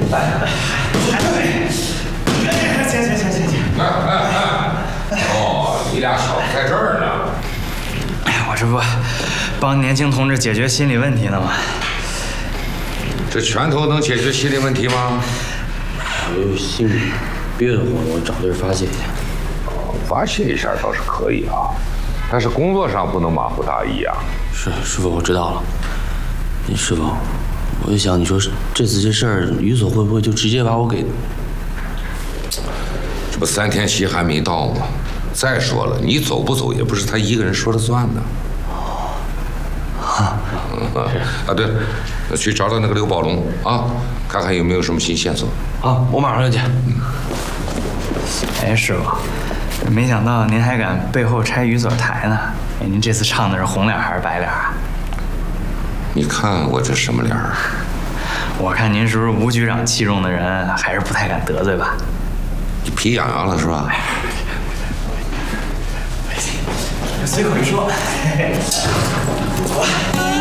行。哦，你俩小子在这儿呢。 哎，我这不帮年轻同志解决心理问题呢吗？ 这拳头能解决心理问题吗？ 我心里憋得慌，我找地儿发泄一下。 发泄一下倒是可以啊，但是工作上不能马虎大意啊。 是师傅，我知道了。师傅，我就想，你说这次这事儿，于所会不会就直接把我给…… 这不3天期还没到吗？再说了，你走不走也不是他一个人说了算的。啊，对了，去找找那个刘宝龙啊，看看有没有什么新线索。 好，我马上就去。 哎，师傅，没想到您还敢背后拆于所台呢。哎，您这次唱的是红脸还是白脸啊？ 你看我这什么脸儿？ 我看您是不是吴局长器重的人，还是不太敢得罪吧？ 你皮痒痒了是吧？ 随口一说。走吧。